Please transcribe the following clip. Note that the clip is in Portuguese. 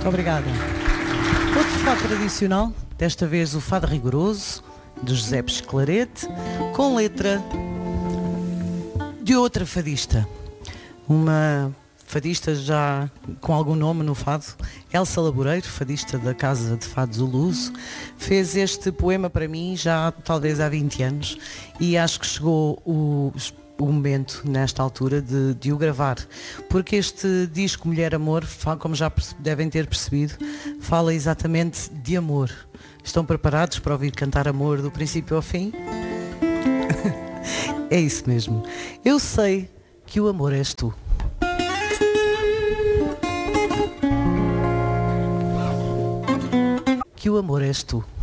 Obrigada. Outro fado tradicional, desta vez o fado rigoroso, de José Pesclarete, com letra de outra fadista. Uma fadista já com algum nome no fado, Elsa Laboreiro, fadista da Casa de Fados O Luso, fez este poema para mim já talvez há 20 anos e acho que chegou o momento nesta altura de o gravar, porque este disco Mulher Amor, como já devem ter percebido, fala exatamente de amor. Estão preparados para ouvir cantar amor do princípio ao fim? É isso mesmo. Eu sei que o amor és tu. Que o amor és tu.